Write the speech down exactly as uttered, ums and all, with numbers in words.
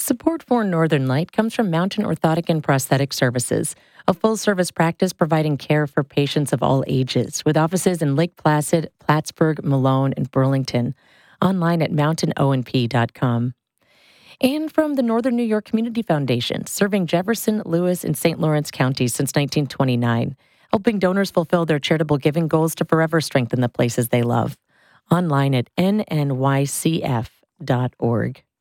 Support for Northern Light comes from Mountain Orthotic and Prosthetic Services, a full-service practice providing care for patients of all ages, with offices in Lake Placid, Plattsburgh, Malone, and Burlington. Online at mountain o n p dot com. And from the Northern New York Community Foundation, serving Jefferson, Lewis, and Saint Lawrence counties since nineteen twenty-nine, helping donors fulfill their charitable giving goals to forever strengthen the places they love. Online at n n y c f dot org.